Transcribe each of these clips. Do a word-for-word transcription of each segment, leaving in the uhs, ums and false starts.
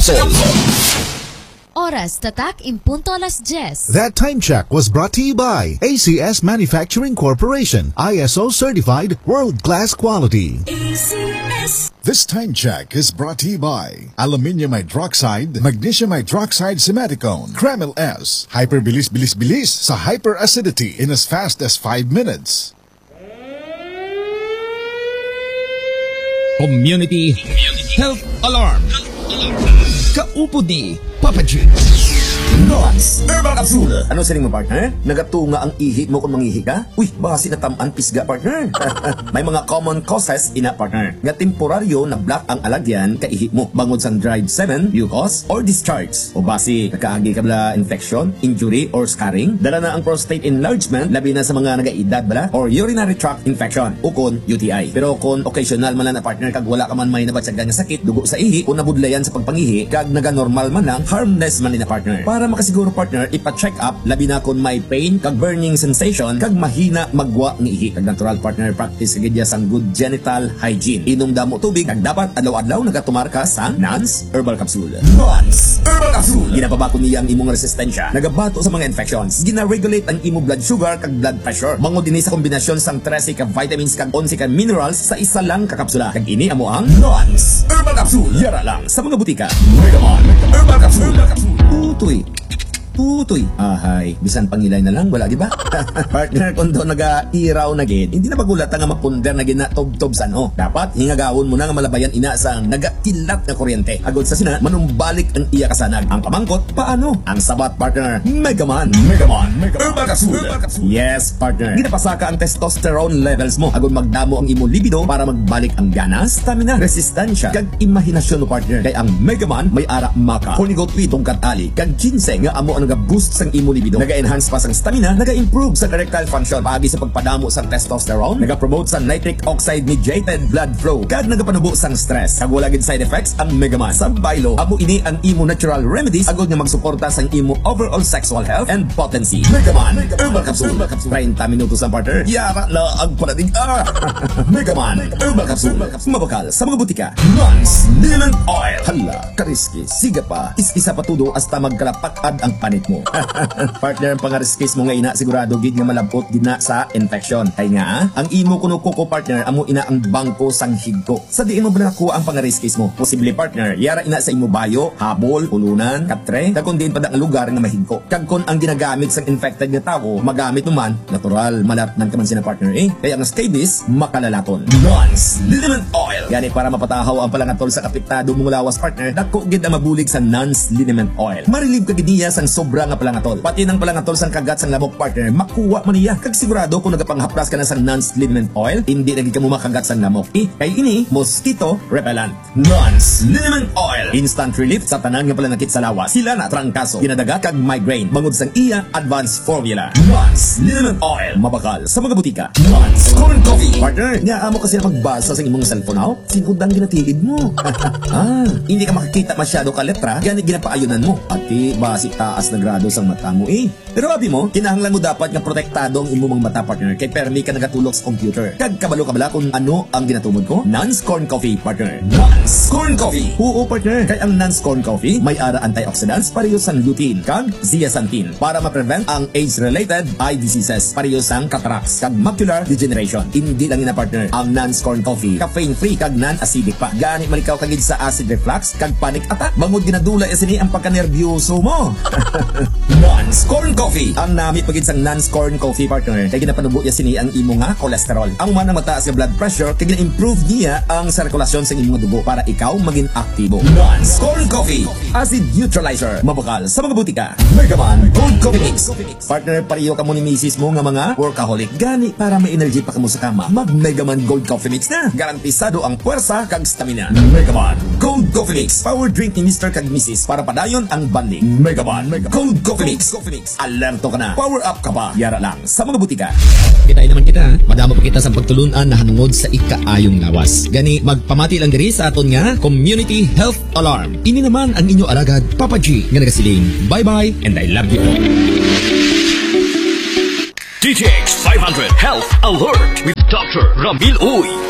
Sol. Oras tatak in punto alas diyes. That time check was brought to you by A C S Manufacturing Corporation, I S O certified, world-class quality. A C S. This time check is brought to you by Aluminium Hydroxide, Magnesium Hydroxide Simaticone, Kremil S, Hyperbilis Bilis Bilis sa hyperacidity in as fast as five minutes. Community Health Alarm. Kaupod ni Papa G. Nox Herbal Capsule. Ano sa mo, partner? Nagatunga ang ihi mo kung mangihi ka? Uy, baka sinatamaan pisga, partner. May mga common causes ina, partner. Nga temporaryo na black ang alagyan ka ihi mo. Bangod sang dried semen, mucus, or discharge. O basi, nakaagi ka bala infection, injury, or scarring. Dala na ang prostate enlargement, labi na sa mga nagaedad bala, or urinary tract infection, ukon U T I. Pero kung occasional man lang na, partner, kag wala ka man may nabatsagan nga sakit, dugo sa ihi, o nabudlayan sa pagpangihi, kag naga-normal man lang, harmless man ni na, partner. Para makasiguro, partner, ipa-check up labi na kung may pain kag burning sensation kag mahina magwa ng ihi. Kag natural, partner, practice kagid sang good genital hygiene. Inom damo tubig kag dapat adlaw-adlaw nagatumar ka sa Nance Herbal Capsule. Nance Herbal Capsule. Ginapabako niya ang imong resistensya, nagabato sa mga infections, gina-regulate ang imong blood sugar kag blood pressure. Mangod dinhi sa kombinasyon sang trese ka vitamins kag onse ka minerals sa isa lang ka kapsula. Kag ini amo ang Nance Herbal Capsule. Yara lang sa mga butika. Megaman Herbal Capsule. Tutoy. Tutoy. Ahay, bisan pangilay na lang, wala di ba? Partner, kung doon naga-iraw na gid, hindi na magulat nga mapunder na gid na tob-tob san o. Dapat hingagawon mo na nga malabayan ina sa nagakilat na kuryente. Agod sa sina, manumbalik ang iya kasanag. Ang pamangkot, paano? Ang sabat, partner, Megaman. Megaman. Herbal Capsule. Yes, partner. Ginapasaka ang testosterone levels mo. Agod magdamo ang imo libido para magbalik ang gana, stamina, resistensya, kag imahinasyon mo, partner. Kay ang Megaman may ara maka. Honigot pitong katali, kag kinse nga amo ang naga-boost sang imo libido, naga-enhance pa sang stamina, naga-improve sa erectile function, paagi sa pagpadamo sang testosterone, naga-promote sa nitric oxide mediated blood flow, kag nagapanubo sang stress. Kag wala gid side effects ang Megaman. Sa baylo, amo ini ang imo natural remedies agod nga magsuporta sang imo overall sexual health and potency. Megaman Herbal Capsule. thirty minutos ang partner. Yara la ang parating ah. Megaman Herbal Capsule. Mabakal sa mga butika. Nance Liniment Oil. Hala, kariski, siga pa. Is-isa pa tudo hasta magkalapakad ang panit mo. Partner, ang pangariskis mo nga ina, sigurado gid nga malabot gid na sa infection. Kay nga, ang imo kuno kuko, partner, amo ina ang bangko sang higko. Sa diin mo ba nakuha ang pangariskis mo? Posible, partner, yara ina sa imo bayo, habol, pulunan, katre, kag din pa ang lugar nga mahigko. Kag kon ang ginagamit sang infected nga tao, magamit mo man, natural, malatnan ka man sina, partner eh. Kaya ang scabies, makalalaton. Nance Liniment Oil. Gani para mapatahaw ang palangatol sa kapiktado mong lawas, partner, dako gid ang mabulig sa Nance Liniment Oil. Marilib ka gid niya sang sobra nga palangatol. Pati ng palangatol sang kagat sang lamok, partner, makuha man niya. Kag sigurado kung nagapanghaplas ka na sang Nance Liniment Oil, hindi lagi ka mo makagat sang lamok. Eh, kay ini, mosquito repellent. Nance Liniment Oil. Instant relief sa tanan nga palanakit sa lawas. Sila na trangkaso, ginadaga kag migraine. Bangod sang iya advanced formula. Nance Liniment Oil. Mabakal sa mga butika. Nance Corn Coffee. Partner, nga amo kasi na magbasa sa imong cellphone now. Sinudang ginatilid mo. Ah, hindi ka makakita masyado ka letra, gani ginapaayunan mo. Pati basi taas na grado sang mata mo eh. Pero abi mo, kinahanglan mo dapat nga protektado ang imong mata, partner, kay permi ka nagatulog sa computer. Kag kabalo ka bala kung ano ang ginatumod ko? Nance Corn Coffee, partner. Nance Corn Coffee. Oo, partner. Kay ang Nance Corn Coffee may ara antioxidants pareho sang lutein kag zeaxanthin para ma-prevent ang age-related eye diseases pareho sang cataracts kag macular degeneration. Hindi lang ina, partner, ang Nance Corn Coffee caffeine-free kag non-acidic pa. Gani malikaw kagid sa acid reflux kag panic attack. Bangod ginadula isini ang pagkanerbyoso mo. Nance Corn Coffee. Ang nami pagid sang Nance Corn Coffee, partner, kay ginapanubo ya sini ang imo nga cholesterol. Ang man ang mataas nga blood pressure kay gina-improve niya ang sirkulasyon sa imong dugo para ikaw maging aktibo. Nance Corn Coffee. Acid neutralizer. Mabakal sa mga butika. Megaman Gold Coffee Mix. Partner, pareho ka mo ni misis mo nga mga workaholic. Gani para may energy pa kamo sa kama, mag Megaman Gold Coffee Mix na. Garantisado ang puwersa kag stamina. Megaman Gold Coffee Mix. Power drink ni Mister kag Missus para padayon ang banding. Megaman Gold Coffee Mix. Alerto ka na. Power up ka pa. Yara lang sa mga butika. Kitay naman kita, madamo pa kita sa pagtulunan na hanungod sa ikaayong lawas. Gani, magpamati lang diri sa aton nga Community Health Alarm. Ini naman ang inyo alagad, Papa G, nga nagasiling. Bye-bye, and I love you all. D T X five hundred Health Alert with Doctor Ramil Uy.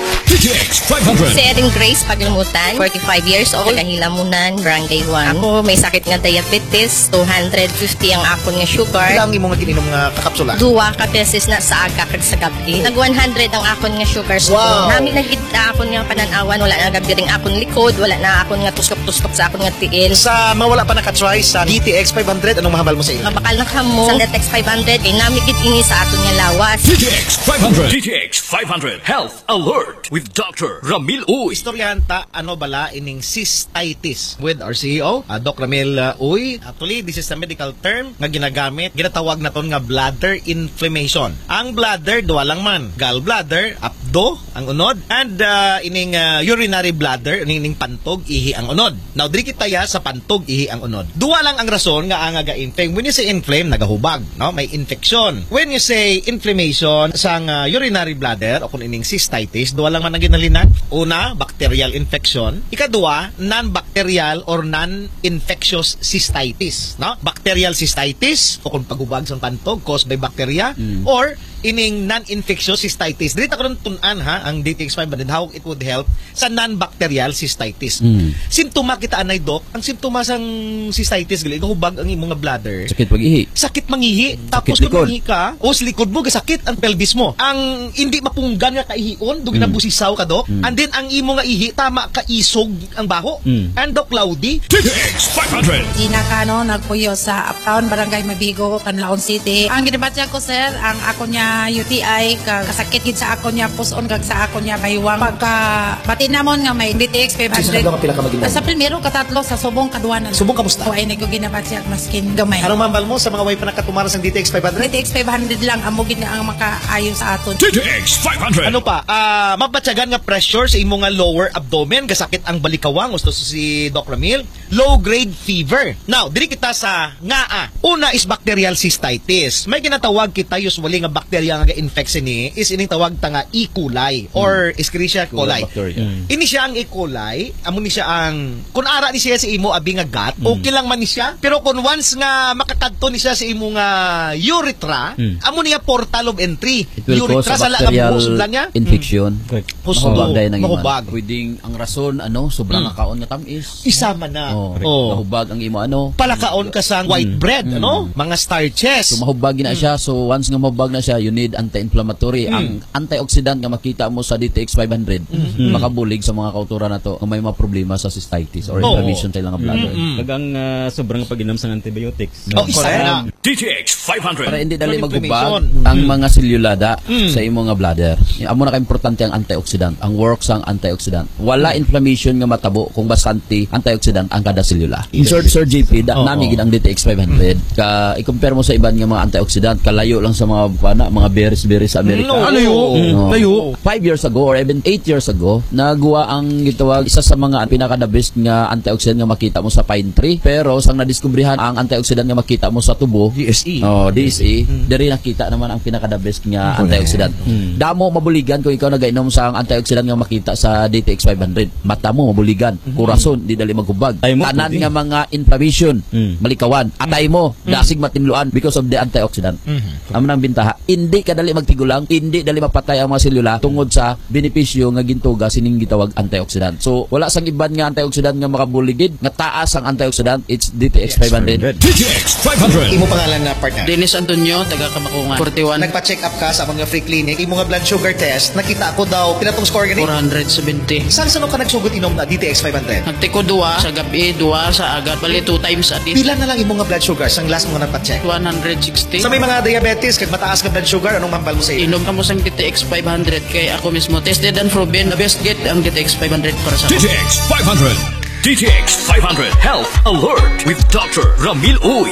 D T X five hundred. Si Erin Grace Paglimutan, forty-five years old, Kahilamunan, Barangay one. Ako may sakit nga diabetes, two hundred fifty ang akon nga sugar. Ilang imo nga gininong nga kakapsula? Duwa ka beses na sa aga kag sa gabi. Nag one hundred ang akon nga sugar. So, Wow. Nami nagit akon nga pananawan, wala na gabiring akon likod, wala na akon nga tuskop-tuskop sa akon nga tiil. Sa mawala pa nakatry sa D T X five hundred, anong mahabal mo sa ilo? Mabakal na kamo sa D T X five hundred, kay nami gid ini sa aton nga lawas. D T X five hundred. D T X five hundred Health Alert with Doctor Ramil Uy. Istoryahan ta, ano bala ining cystitis with our C E O, uh, Doc Ramil uh, Uy. Actually, this is a medical term nga ginagamit, ginatawag na ton nga bladder inflammation. Ang bladder, duwa lang man. Gallbladder, apdo, ang unod, and uh, ining uh, urinary bladder, ining pantog, ihi ang unod. Now, diri kita ya sa pantog, ihi ang unod. Duwa lang ang rason nga ang aga-inflame. When you say inflame, nagahubag, no? May infection. When you say inflammation sa uh, urinary bladder o kung ining cystitis, duwa lang man ang ginalinan. Una, bacterial infection. Ikadua, non-bacterial or non-infectious cystitis, no? Bacterial cystitis o kung paghubag sa pantog caused by bacteria Mm. or ining non-infectious cystitis. Dito ko rin tunan ha, ang D T X five hundred, how it would help sa non-bacterial cystitis. Mm. Simptoma kita anay, Doc. Ang simptoma sang cystitis, gali, hubag ang imong nga bladder. Sakit pag-ihi. Sakit mangihi. Tapos Sakit kung likod. mangihi ka, o sa likod mo, gasakit ang pelvis mo. Ang hindi mapunggan nga kaihion, doon Mm. nabusisaw ka, Doc. Mm. And then, ang imo nga ihi, tama ka isog ang baho. Mm. And Doc Laudy, D T X five hundred. Di na ka, no, nagpuyo sa Uptown, Barangay Mabigo, Canlaon City. Ang ginabatya ko, sir, ang ako niya U T I, kag kasakit gid sa ako niya puson, kag sa ako niya baywang. Pagka bati namon nga may D T X five hundred. Sa pila ka maginan? Sa primero, katatlo, sa subong kaduanan. Subong kamusta? Huwag na ko ginabatya at maskin gamay. Anong mambal mo sa mga way pa nakatumara sa D T X five hundred? D T X five hundred lang, amo gid na ang makaayo sa aton. D T X five hundred. Ano pa? Ah, mabatyagan nga pressure sa imong nga lower abdomen, gasakit ang balikawang, gusto si Doc Ramil. Low grade fever. Now, diri kita sa ngaa. Una is bacterial cystitis. May ginatawag kita usually nga bacteria nga infection ni is ining tawag ta nga E. coli or Escherichia coli. Bacteria. Ini siya ang E. coli, amo ni siya ang kun ara ni siya sa imo abi nga gut, okay lang man ni siya. Pero kung once nga makakadto ni siya sa imo nga urethra, Mm. amo niya portal of entry. It will cause Urethra a sa laang bacterial buhos lang niya. infection. Husto, Mahubag dahil ng iman. mahubag. Pwedeng ang rason, ano, sobrang Mm. kakaon nga tamis. Isama na. Oh, Oh. mahubag ang imo, ano. Palakaon ka sa white bread, ano? Mga starches. So mahubag na siya. So once nga mahubag na siya, you need anti-inflammatory. Ang antioxidant nga makita mo sa D T X five hundred, makabulig sa mga kauturan na to kung may mga problema sa cystitis or Oo. inflammation tayo lang ang bladder. Mm-mm. Kagang uh, sobrang pag-inom sa antibiotics. Oh, isa na. D T X five hundred. Para hindi dali Inflammation. maghubag ang mga selulada Mm. sa imo nga bladder. Amo na ka-importante ang antioxidant, ang work sang antioxidant. Wala inflammation nga matabo kung basanti antioxidant ang kada selula. In short, Sir J P, da, Oo. nami gid ang D T X five hundred. Ka i-compare mo sa iban nga mga antioxidant, kalayo lang sa mga pana, mga berries-berries sa Amerika. No. Ano yun? Mm. Layo. Five years ago or even eight years ago, nagawa ang gitawag isa sa mga pinaka-the best nga antioxidant nga makita mo sa pine tree. Pero sang nadiskubrihan ang antioxidant nga makita mo sa tubo, D S E. Oh, D S E. Diri nakita naman ang pinaka-the best nga antioxidant. Damo mabuligan kung ikaw nagainom sa ang antioxidant nga makita sa D T X five hundred. Mata mo mabuligan, kurason di dali maghubag. Ay mo, Tanan pwede. nga mga inflammation, Mm. malikawan, atay mo, dasig matinluan because of the antioxidant. Amo nang bintaha. Hindi ka dali magtigulang, hindi dali mapatay ang mga selula tungod sa benepisyo nga gintuga sining gitawag antioxidant. So wala sang iban nga antioxidant nga makabuligid, nga taas ang antioxidant, it's D T X five hundred. D T X five hundred. Imo pangalan na partner. Dennis Antonio, taga Kamakungan. forty-one, Nagpa-check up ka sa mga free clinic, imo nga blood sugar test, nakita ko daw pinatong score gani. four hundred seventy. Saan saan ka nagsugod inom na D T X five hundred? Nagtiko duwa sa gabi, duwa sa agat. Bali, two times a day. Pila na lang imo nga blood sugar sang last mo nga nagpa-check? one hundred sixty. Sa may mga diabetes, kag mataas ka blood sugar, anong mambal mo sa iyo? Inom ka mo sang D T X five hundred kay ako mismo tested and proven the best get ang D T X five hundred para sa D T X five hundred. D T X five hundred Health Alert with Doctor Ramil Uy.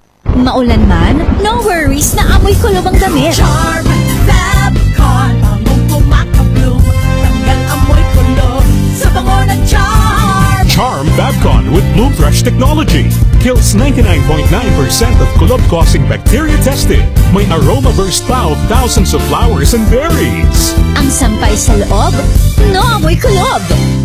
Maulan man, no worries na amoy kulob ang damit. Charm, Fabcon, bangong kumakabloom, tanggal amoy kulob, sa bango ng charm. Charm Babcon with Bloom Fresh technology kills ninety-nine point nine percent of kulob-causing bacteria tested. May aroma burst pa of thousands of flowers and berries. Ang sampay sa loob, no amoy kulob.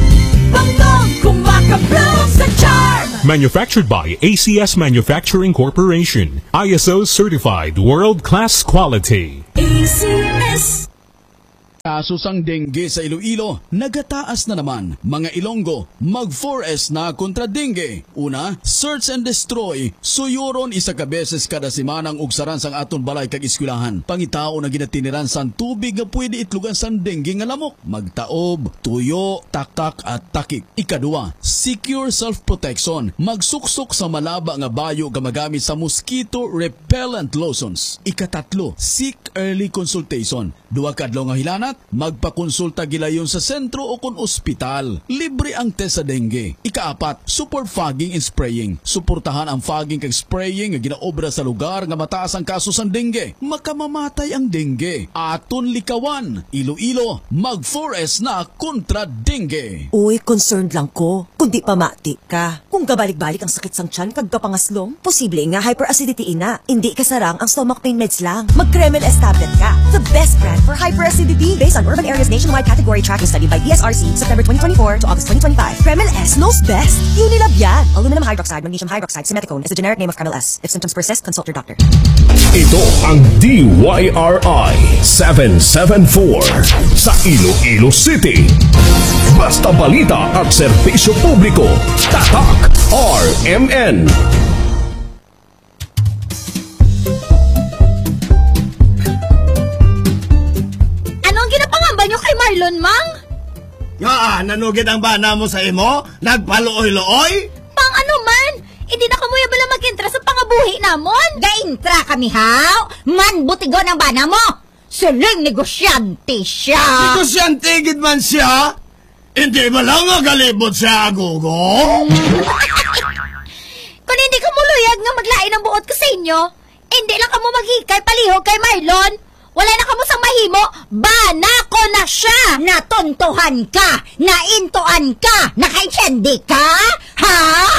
Bangong kumakabloom sa charm. Manufactured by A C S Manufacturing Corporation. I S O certified world-class quality. A C S Kaso sang dengue sa Iloilo, nagataas na naman. Mga Ilonggo, mag four S na kontra dengue. Una, search and destroy. Suyuron isa ka beses kada semanang ugsaran sang aton balay kag eskwelahan. Pangitao na ginatiniran sang tubig nga pwede itlugan sang dengue nga lamok. Magtaob, tuyo, takak at takik. Ikadua, secure self-protection. Magsuksok sa malaba nga bayo nga magamit sa mosquito repellent lotions. Ikatatlo, seek early consultation. Duwa kadlaw nga hilanat, magpakonsulta gilayon sa sentro o kon ospital. Libre ang test sa dengue. Ikaapat, support fogging and spraying. Suportahan ang fogging kag spraying nga ginaobra sa lugar nga mataas ang kaso sa dengue. Makamamatay ang dengue. Aton likawan. Iloilo, mag four S na kontra dengue. Uy, concerned lang ko. Kung di pa mati ka. Kung gabalik-balik ang sakit sang tiyan kag kapangaslong, posible nga hyperacidity ina. Hindi kasarang ang stomach pain meds lang. Mag-Kremel S tablet ka. The best brand for hyperacidity based on Urban Areas Nationwide Category Tracking Study by D S R C September twenty twenty-four to August twenty twenty-five. Kremel S knows best. Unilab yan. Aluminum hydroxide, magnesium hydroxide, simeticone is the generic name of Kremel S. If symptoms persist, consult your doctor. Ito ang D Y R I seven seven four sa Iloilo City. Basta balita at serbisyo publiko. Tatak R M N. Anong ginapangamba nyo kay Marlon, Mang? Nga, nanugid ang bana mo sa imo? Nagpaluoy-looy? Pang ano man? Hindi na kamuya bala mag-intra sa pangabuhi namon? Ga-intra kami, haw? Man, butigo ng bana mo! Siling negosyante siya! Negosyante gid man siya? Hindi ba lang nga galibot siya agogo? Kung hindi ka muluyag nga maglain ng buot ka sa inyo, hindi lang ka mo maghikay palihog kay Marlon. Wala na ka mo sang mahimo, bana ko na siya! Natontohan ka! Naintoan ka! Nakaintindi ka? Ha?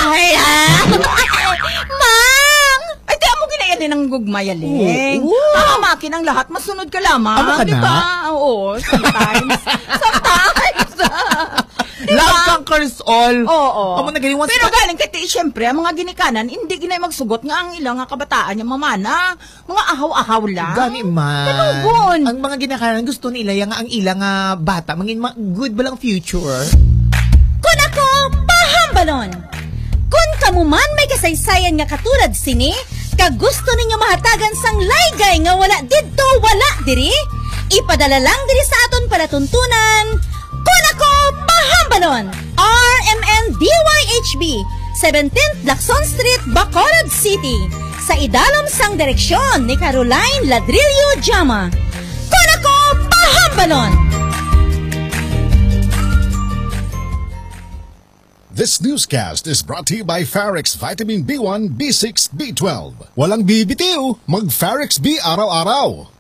Mang! Ay, di mo ginayan din ang gugmayaling. Makamakin ang lahat, masunod ka lamang. Ano ka na? Diba? Oo, sometimes. sometimes. Love conquers all. Oo. Amo na gani once. Pero galing kay siyempre, ang mga ginikanan, hindi ginay magsugot nga ang ilang nga kabataan yung mamana. Mga ahaw-ahaw lang. Gani man. Kanugon. Ang mga ginikanan gusto nila yung ang ilang uh, bata. Mangin ma- good ba lang future? Kun ako, pahambalon. Kun kamuman may kasaysayan nga katulad sini, kag gusto ninyo mahatagan sang laygay nga wala didto wala diri, ipadala lang diri sa aton palatuntunan. Kun ako, pahambalon. R M N D Y H B, seventeenth Lacson Street, Bacolod City. Sa idalom sang direksyon ni Caroline Ladrillo Jama. Kun ako, pahambalon. This newscast is brought to you by Farex Vitamin B one, B six, B twelve. Walang bibitiw, mag Farex B araw-araw.